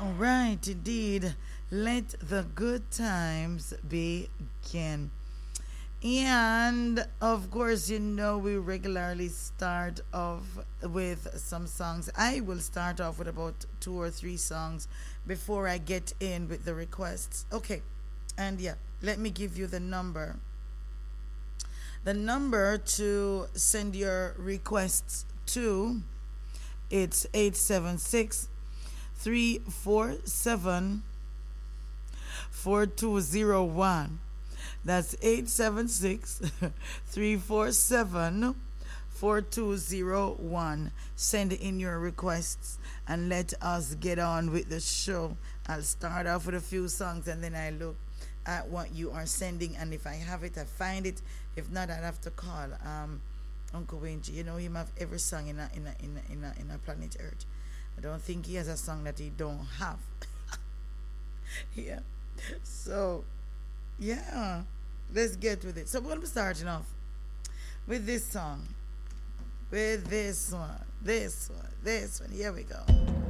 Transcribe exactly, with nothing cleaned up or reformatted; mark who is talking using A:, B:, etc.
A: All right, indeed. Let the good times begin. And of course, you know, we regularly start off with some songs. I will start off with about two or three songs before I get in with the requests. Okay, and yeah, let me give you the number. The number to send your requests to, it's eight seven six, three four seven, four two zero one. That's eight seven six, three four seven, four two zero one. Send in your requests and let us get on with the show. I'll start off with a few songs and then I look at what you are sending, and if I have it, I find it. If not, I'd have to call um, Uncle Wingy. You know him have every song in a, in a, in a, in a, in a planet Earth. I don't think he has a song that he don't have. Yeah. So, yeah. Let's get with it. So we're going to be starting off with this song. With this one. This one. This one. Here we go.